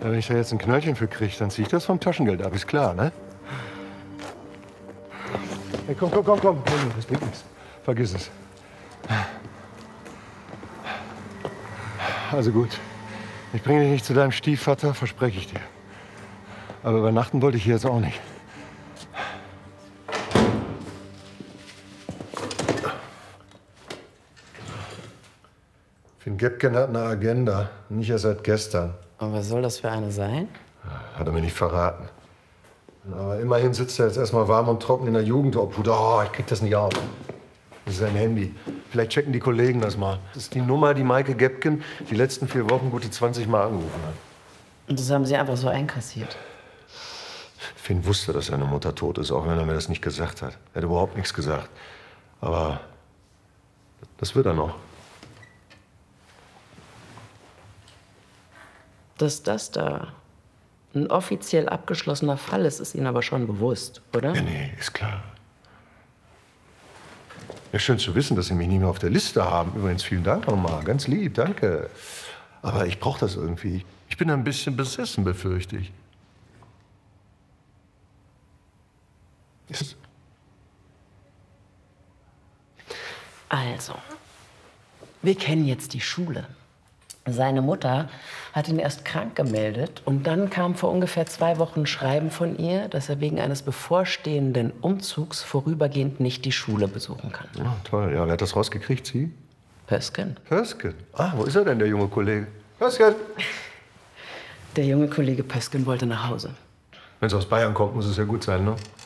Ja, wenn ich da jetzt ein Knöllchen für kriege, dann ziehe ich das vom Taschengeld ab, ist klar, ne? Hey, komm. Nee, das bringt nichts. Vergiss es. Also gut. Ich bringe dich nicht zu deinem Stiefvater, verspreche ich dir. Aber übernachten wollte ich hier jetzt auch nicht. Finn Gebken hat eine Agenda. Nicht erst seit gestern. Und was soll das für eine sein? Hat er mir nicht verraten. Aber immerhin sitzt er jetzt erstmal warm und trocken in der Jugendobhut. Oh, ich krieg das nicht auf. Das ist sein Handy. Vielleicht checken die Kollegen das mal. Das ist die Nummer, die Maike Gebken die letzten 4 Wochen gute 20 Mal angerufen hat. Und das haben Sie einfach so einkassiert? Finn wusste, dass seine Mutter tot ist, auch wenn er mir das nicht gesagt hat. Er hat überhaupt nichts gesagt. Aber das wird er noch. Dass das da ein offiziell abgeschlossener Fall ist, ist Ihnen aber schon bewusst, oder? Ja, nee, ist klar. Ja, schön zu wissen, dass Sie mich nicht mehr auf der Liste haben. Übrigens, vielen Dank nochmal. Ganz lieb, danke. Aber ich brauche das irgendwie. Ich bin ein bisschen besessen, befürchte ich. Also, wir kennen jetzt die Schule. Seine Mutter hat ihn erst krank gemeldet und dann kam vor ungefähr 2 Wochen ein Schreiben von ihr, dass er wegen eines bevorstehenden Umzugs vorübergehend nicht die Schule besuchen kann. Ja, toll. Ja, wer hat das rausgekriegt? Sie? Pösken. Pösken? Ah, wo ist er denn, der junge Kollege? Pösken! Der junge Kollege Pösken wollte nach Hause. Wenn es aus Bayern kommt, muss es ja gut sein, ne?